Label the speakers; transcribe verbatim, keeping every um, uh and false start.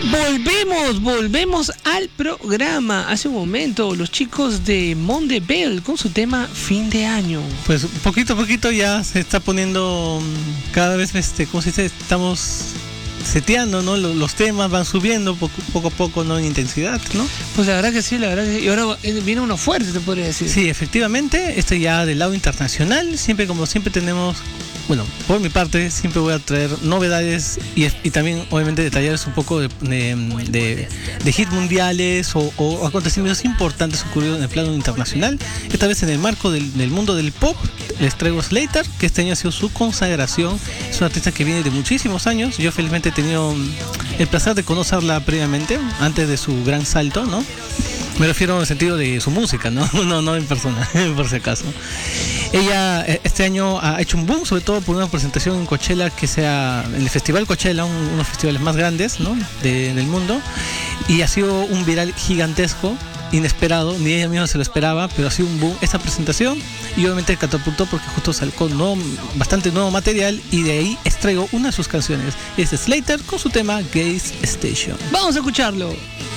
Speaker 1: Volvemos, volvemos al programa. Hace un momento los chicos de Mondebel con su tema Fin de Año.
Speaker 2: Pues poquito a poquito ya se está poniendo cada vez, este, ¿cómo se dice? Estamos seteando, ¿no? Los, los temas van subiendo poco, poco a poco, ¿no? En intensidad, ¿no?
Speaker 1: Pues la verdad que sí, la verdad que sí. Y ahora viene uno fuerte, te podría decir.
Speaker 2: Sí, efectivamente, este ya del lado internacional, siempre como siempre tenemos, bueno, por mi parte siempre voy a traer novedades y, y también obviamente detallarles un poco de, de, de, de hits mundiales o, o acontecimientos importantes ocurridos en el plano internacional. Esta vez en el marco del, del mundo del pop, les traigo Slater, que este año ha sido su consagración. Es una artista que viene de muchísimos años. Yo felizmente he tenido el placer de conocerla previamente, antes de su gran salto, ¿no? Me refiero en el sentido de su música, ¿no? No, no en persona, por si acaso. Ella este año ha hecho un boom, sobre todo por una presentación en Coachella, que sea en el Festival Coachella, un, uno de los festivales más grandes, ¿no? de, del mundo, y ha sido un viral gigantesco, inesperado, ni ella misma se lo esperaba, pero ha sido un boom esta presentación, y obviamente catapultó porque justo sacó nuevo, bastante nuevo material, y de ahí extraigo una de sus canciones. Es Slater con su tema Gaze Station.
Speaker 1: Vamos a escucharlo.